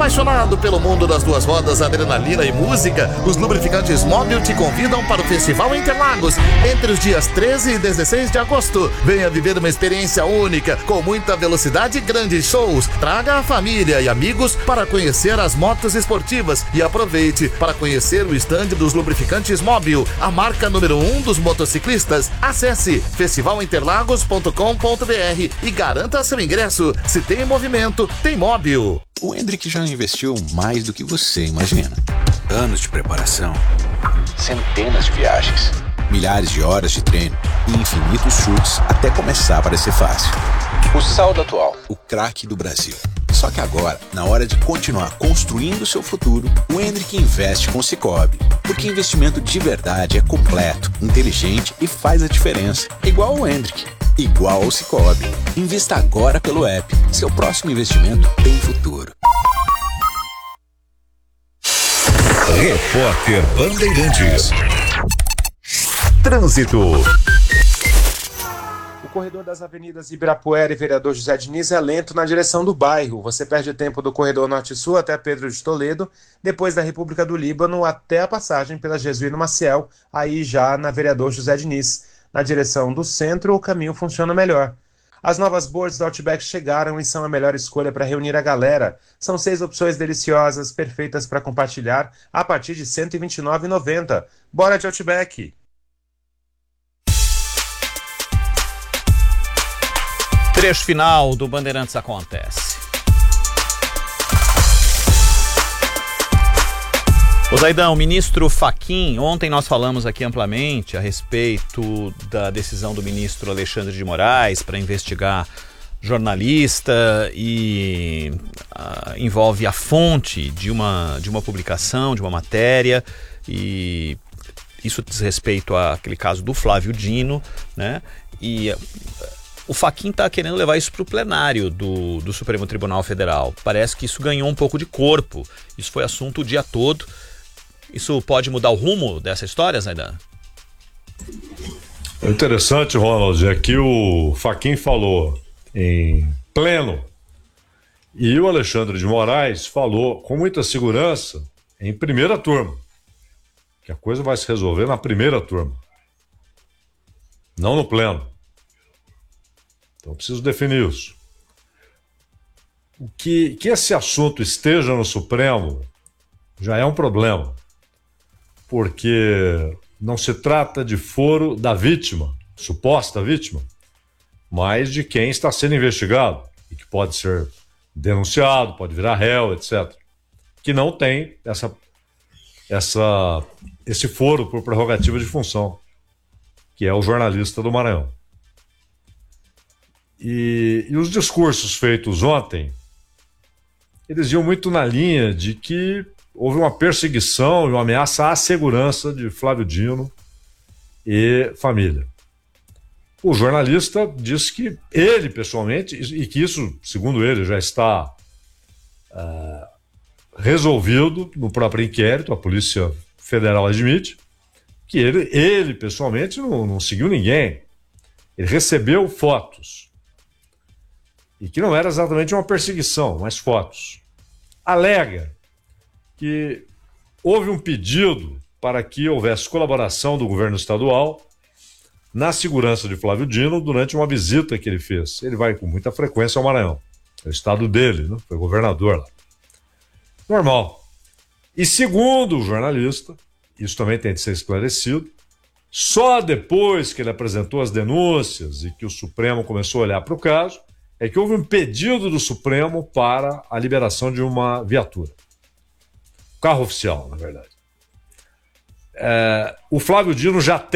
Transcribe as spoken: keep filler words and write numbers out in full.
Apaixonado pelo mundo das duas rodas, adrenalina e música, os lubrificantes Mobil te convidam para o Festival Interlagos entre os dias treze e dezesseis de agosto. Venha viver uma experiência única, com muita velocidade e grandes shows. Traga a família e amigos para conhecer as motos esportivas e aproveite para conhecer o estande dos lubrificantes Mobil, a marca número um dos motociclistas. Acesse festival interlagos ponto com ponto br e garanta seu ingresso. Se tem movimento, tem Mobil. O Hendrick já investiu mais do que você imagina. Anos de preparação, centenas de viagens, milhares de horas de treino e infinitos chutes até começar a parecer fácil. O Saldo Atual, o craque do Brasil. Só que agora, na hora de continuar construindo o seu futuro, o Hendrick investe com o Sicoob. Porque investimento de verdade é completo, inteligente e faz a diferença. Igual o Hendrick, igual ao Sicoob. Invista agora pelo app. Seu próximo investimento tem futuro. Repórter Bandeirantes. Trânsito. O corredor das avenidas Ibirapuera e Vereador José Diniz é lento na direção do bairro. Você perde tempo do corredor Norte-Sul até Pedro de Toledo, depois da República do Líbano até a passagem pela Jesuíno Maciel, aí já na Vereador José Diniz. Na direção do centro, o caminho funciona melhor. As novas boards do Outback chegaram e são a melhor escolha para reunir a galera. São seis opções deliciosas, perfeitas para compartilhar, a partir de cento e vinte e nove reais e noventa centavos. Bora de Outback! Trecho final do Bandeirantes acontece. Ô Zaidão, ministro Fachin, ontem nós falamos aqui amplamente a respeito da decisão do ministro Alexandre de Moraes para investigar jornalista e uh, envolve a fonte de uma, de uma publicação, de uma matéria, e isso diz respeito àquele caso do Flávio Dino, né? E uh, o Fachin está querendo levar isso para o plenário do, do Supremo Tribunal Federal. Parece que isso ganhou um pouco de corpo. Isso foi assunto o dia todo. Isso pode mudar o rumo dessa história, Zaidan? O interessante, Ronald, é que o Fachin falou em pleno e o Alexandre de Moraes falou com muita segurança em primeira turma. Que a coisa vai se resolver na primeira turma. Não no pleno. Então preciso definir isso. O que, que esse assunto esteja no Supremo já é um problema, porque não se trata de foro da vítima, suposta vítima, mas de quem está sendo investigado e que pode ser denunciado, pode virar réu, etcétera. Que não tem essa, essa, esse foro por prerrogativa de função, que é o jornalista do Maranhão. E, e os discursos feitos ontem, eles iam muito na linha de que houve uma perseguição e uma ameaça à segurança de Flávio Dino e família. O jornalista diz que ele, pessoalmente, e que isso, segundo ele, já está uh, resolvido no próprio inquérito, a Polícia Federal admite, que ele, ele pessoalmente, não, não seguiu ninguém. Ele recebeu fotos. E que não era exatamente uma perseguição, mas fotos. Alega que houve um pedido para que houvesse colaboração do governo estadual na segurança de Flávio Dino durante uma visita que ele fez. Ele vai com muita frequência ao Maranhão. É o estado dele, né? Foi governador lá. Normal. E segundo o jornalista, isso também tem de ser esclarecido, só depois que ele apresentou as denúncias e que o Supremo começou a olhar para o caso, é que houve um pedido do Supremo para a liberação de uma viatura. Carro oficial, na verdade. É, o Flávio Dino já tem